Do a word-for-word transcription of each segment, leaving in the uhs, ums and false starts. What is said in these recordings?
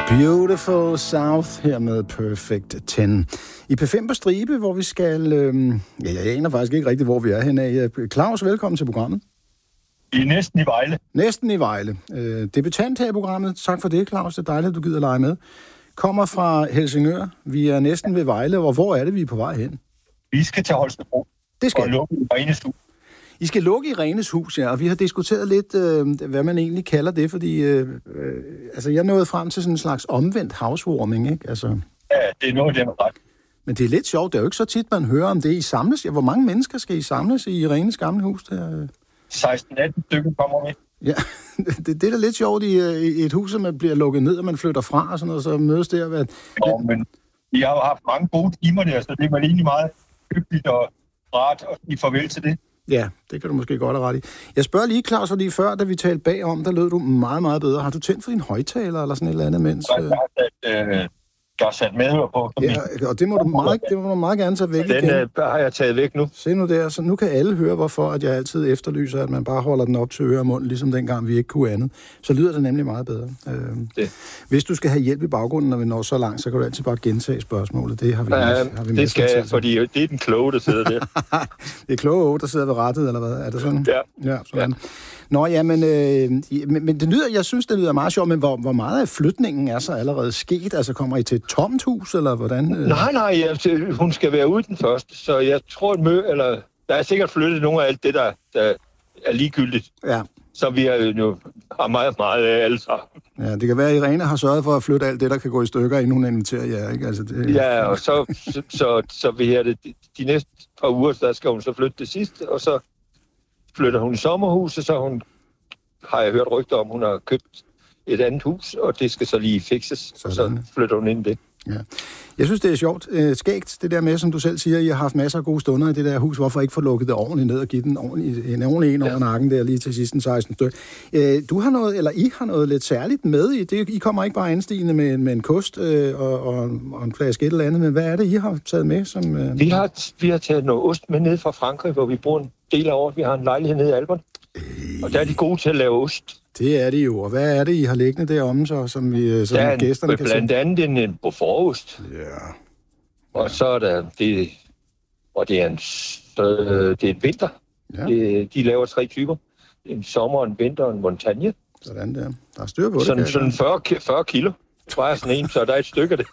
Beautiful South her med Perfect ti. I P fem på stribe, hvor vi skal... Øh, ja, jeg aner faktisk ikke rigtigt, hvor vi er henne af. Claus, velkommen til programmet. I næsten i Vejle. Næsten i Vejle. Øh, debutant her i programmet. Tak for det, Claus. Det er dejligt, at du gider lege med. Kommer fra Helsingør. Vi er næsten ved Vejle. Og hvor er det, vi er på vej hen? Vi skal til Holstebro. Det skal og lukke i Renes hus. I skal lukke i Renes hus, ja. Og vi har diskuteret lidt, øh, hvad man egentlig kalder det, fordi øh, øh, altså, jeg nåede frem til sådan en slags omvendt housewarming, ikke? Altså... Ja, det er noget, det er ret. Men det er lidt sjovt. Det er jo ikke så tit, man hører om det. I samles. Hvor mange mennesker skal I samles i Renes gamle hus? Der? seksten atten stykker kommer med. Ja, det, det er da lidt sjovt i, i et hus, som man bliver lukket ned, og man flytter fra og sådan noget, så mødes der. Hvad... Jo, men vi har jo haft mange gode timer der, så det er vel egentlig meget hyggeligt og rart at sige farvel til det. Ja, det kan du måske godt have ret i. Jeg spørger lige, Claus, fordi før, da vi talte bagom, der lød du meget, meget bedre. Har du tændt for din højtaler eller sådan et eller andet, mens... Jeg har sat, øh, jeg har sat medhør på. Ja, og det må, du meget, det må du meget gerne tage væk den, igen. Den øh, har jeg taget væk nu. Se nu der, så nu kan alle høre, hvorfor at jeg altid efterlyser, at man bare holder den op til øre og mund, ligesom dengang vi ikke kunne andet. Så lyder det nemlig meget bedre. Øh, Hvis du skal have hjælp i baggrunden, når vi når så langt, så kan du altid bare gentage spørgsmålet. Det har vi, ja, med, har vi det skal jeg, fordi det er den kloge, der sidder der. Det er kloge, der sidder ved rettet, eller hvad? Er det sådan? Ja. Ja, sådan. Ja. Nå, ja, men, øh, men, men det lyder, jeg synes, det lyder meget sjovt, men hvor, hvor meget af flytningen er så allerede sket? Altså, kommer I til et tomt hus, eller hvordan? Øh? Nej, nej, altså, hun skal være ude den første, så jeg tror, at mø, eller der er sikkert flyttet nogle af alt det, der, der er ligegyldigt. Ja. Så vi har jo har meget, meget af alle sammen. Ja, det kan være, at Irene har sørget for at flytte alt det, der kan gå i stykker, inden hun inviterer jer, ikke? Altså, det... Ja, og så, så, så, så vi her det, de næste par uger, der skal hun så flytte det sidste, og så flytter hun i sommerhuset, så hun, har jeg hørt rygter om, hun har købt et andet hus, og det skal så lige fikses, og så flytter hun ind i det. Ja. Jeg synes, det er sjovt. Skægt, det der med, som du selv siger, I har haft masser af gode stunder i det der hus. Hvorfor ikke få lukket det ordentligt ned og give den ordentlig, en ordentlig en over ja. nakken der lige til sidst en seksten stykke. Du har noget, eller I har noget lidt særligt med i det. I kommer ikke bare anstigende med, med en kost øh, og, og, og en flaske et eller andet, men hvad er det, I har taget med? Som, øh... vi, har, vi har taget noget ost med ned fra Frankrig, hvor vi bor en del af året. Vi har en lejlighed nede i Alperne, øh... og der er de gode til at lave ost. Det er det jo. Og hvad er det, I har liggende deromme, så, som, vi, som der gæsterne kan se? Blandt andet en, en Beaufortost. Ja. Og så er der det, og det er en, øh, det er en vinter. Ja. Det, de laver tre typer. En sommer, en vinter og en montagne. Sådan der. Der er styr på det. Sådan, sådan fyrre, fyrre kilo. Bare sådan en, så der er et stykke af det.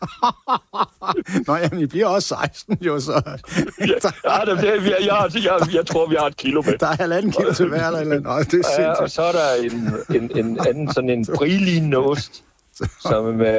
Nå, jamen, I bliver også seksten, jo, så... ja, det, det, jeg, jeg, jeg, jeg tror, vi har et kilo med. Der er halvanden kilo til hver, eller eller Nå, det er ja, og så er der en, en, en anden, sådan en brie-lignende ost, som er med...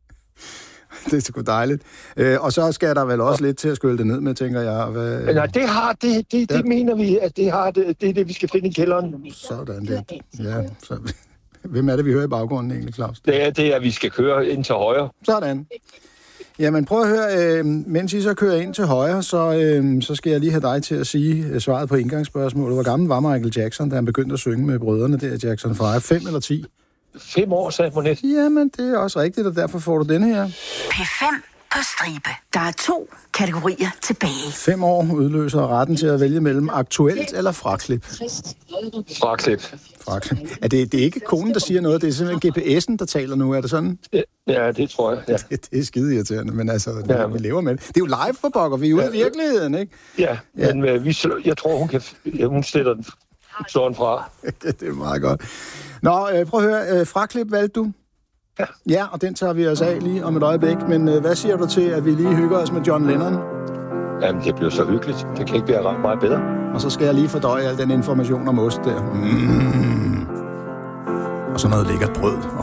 Det er sgu dejligt. Øh, og så skal der vel også lidt til at skylde det ned med, tænker jeg. Hvad... Nej, det har det, det, det ja. mener vi, at det har det, det er det, vi skal finde i kælderen. Sådan det. Ja, så... Hvem er det, vi hører i baggrunden egentlig, Claus? Det er det, at vi skal køre ind til højre. Sådan. Jamen prøv at høre, øh, mens I så kører ind til højre, så, øh, så skal jeg lige have dig til at sige øh, svaret på indgangsspørgsmålet. Hvor gammel var Michael Jackson, da han begyndte at synge med brødrene der, Jackson five? Fem eller ti? Fem år, sagde Monet. Jamen, det er også rigtigt, og derfor får du denne her. P fem på stribe. Der er to kategorier tilbage. Fem år udløser retten til at vælge mellem aktuelt eller fraklip. Fraklip. Fraklip. Er det, det er ikke konen, der siger noget, det er simpelthen G P S'en, der taler nu, er det sådan? Ja, det tror jeg, ja. Det, det er skide irriterende, men altså, ja, vi lever med det. Det er jo live for pokker, vi er ude ja, i virkeligheden, ikke? Ja, ja. men uh, vi, jeg tror, hun kan, ja, hun sætter den, slår den fra. Det er meget godt. Nå, øh, prøv at høre, øh, fraklip valgte du? Ja. Ja, og den tager vi os af lige om et øjeblik, men øh, hvad siger du til, at vi lige hygger os med John Lennon? Jamen, det bliver så hyggeligt. Det kan ikke være ret meget bedre. Og så skal jeg lige fordøje al den information om ost der. Mm. Og så noget lækkert brød.